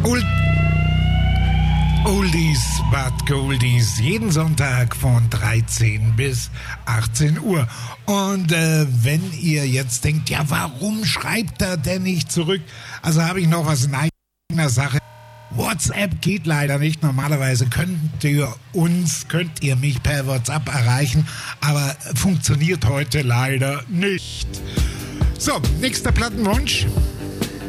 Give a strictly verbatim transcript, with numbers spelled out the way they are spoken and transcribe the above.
Old Oldies but Goldies, jeden Sonntag von dreizehn bis achtzehn Uhr. Und äh, wenn ihr jetzt denkt, ja, warum schreibt er denn nicht zurück? Also habe ich noch was in eigener Sache. WhatsApp geht leider nicht. Normalerweise könnt ihr uns, könnt ihr mich per WhatsApp erreichen, aber funktioniert heute leider nicht. So, nächster Plattenwunsch.